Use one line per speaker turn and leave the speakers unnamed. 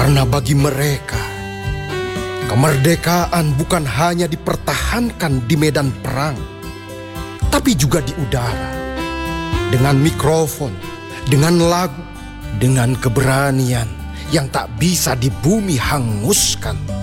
Karena bagi mereka, kemerdekaan bukan hanya dipertahankan di medan perang, tapi juga di udara, dengan mikrofon, dengan lagu, dengan keberanian yang tak bisa di bumi hanguskan.